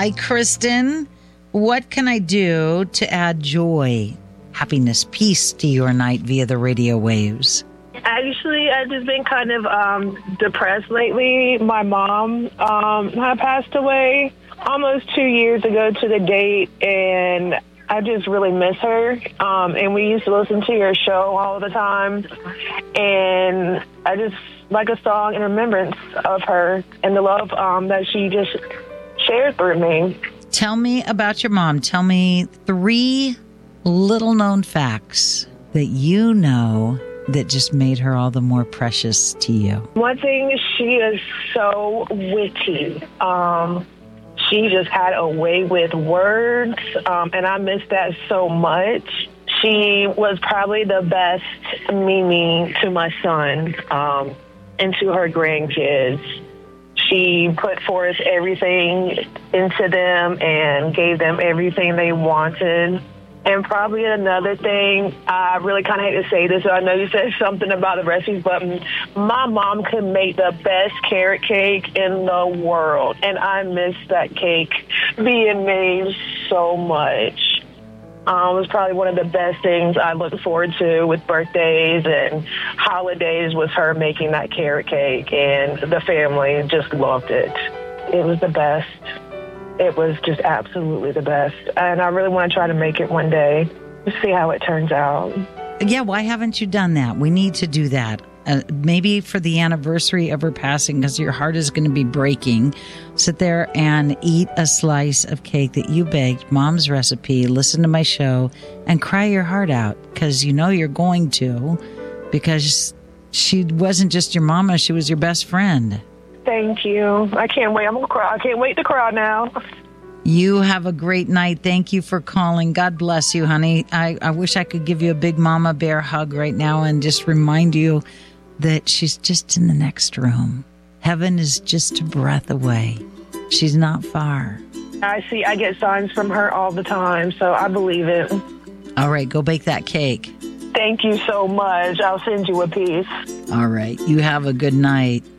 Hi, Kristen. What can I do to add joy, happiness, peace to your night via the radio waves? Actually, I've just been kind of depressed lately. My mom had passed away almost 2 years ago to the date, and I just really miss her. And we used to listen to your show all the time, and I just like a song in remembrance of her and the love that she just shared through me. Tell me about your mom. Tell me 3 little-known facts that you know that just made her all the more precious to you. One thing, she is so witty. She just had a way with words, and I miss that so much. She was probably the best Mimi to my son and to her grandkids. She put forth everything into them and gave them everything they wanted. And probably another thing, I really kind of hate to say this, so I know you said something about the recipes, but my mom could make the best carrot cake in the world. And I miss that cake being made so much. It was probably one of the best things I looked forward to with birthdays and holidays was her making that carrot cake, and the family just loved it. It was the best. It was just absolutely the best. And I really want to try to make it one day to see how it turns out. Yeah, why haven't you done that? We need to do that. Maybe for the anniversary of her passing, because your heart is going to be breaking. Sit there and eat a slice of cake that you baked, Mom's recipe, listen to my show, and cry your heart out, because you know you're going to, because she wasn't just your mama, she was your best friend. Thank you. I can't wait. I'm going to cry. I can't wait to cry now. You have a great night. Thank you for calling. God bless you, honey. I wish I could give you a big mama bear hug right now and just remind you that she's just in the next room. Heaven is just a breath away. She's not far. I get signs from her all the time, so I believe it. All right, go bake that cake. Thank you so much. I'll send you a piece. All right, you have a good night.